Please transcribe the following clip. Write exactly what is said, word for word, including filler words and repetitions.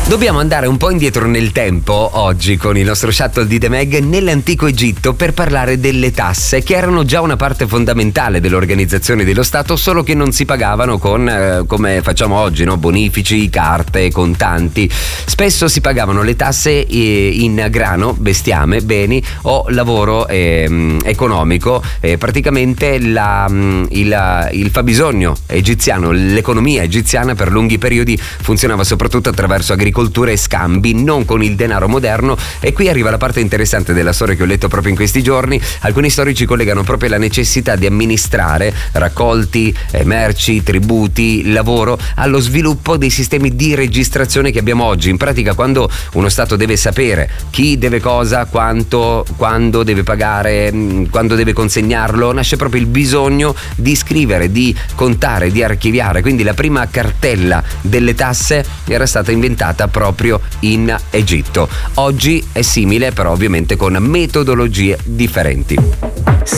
Dobbiamo andare un po' indietro nel tempo oggi con il nostro shuttle di The Mag nell'antico Egitto per parlare delle tasse, che erano già una parte fondamentale dell'organizzazione dello Stato, solo che non si pagavano con eh, come facciamo oggi, no? Bonifici, carte, contanti. Spesso si pagavano le tasse eh, in grano, bestiame, beni o lavoro eh, economico. Eh, praticamente la, il, il fabbisogno egiziano, l'economia egiziana per lunghi periodi funzionava soprattutto attraverso agricoltura e scambi, non con il denaro moderno. E qui arriva la parte interessante della storia che ho letto proprio in questi giorni. Alcuni storici collegano proprio la necessità di amministrare raccolti, eh, merci, tributi, lavoro allo sviluppo dei sistemi di registrazione che abbiamo oggi. In pratica, quando uno Stato deve sapere chi deve cosa, quanto, quando deve pagare, quando deve consegnarlo, nasce proprio il bisogno di scrivere, di contare, di archiviare. Quindi la prima cartella delle tasse era stata inventata proprio in Egitto. Oggi è simile, però ovviamente con metodologie differenti.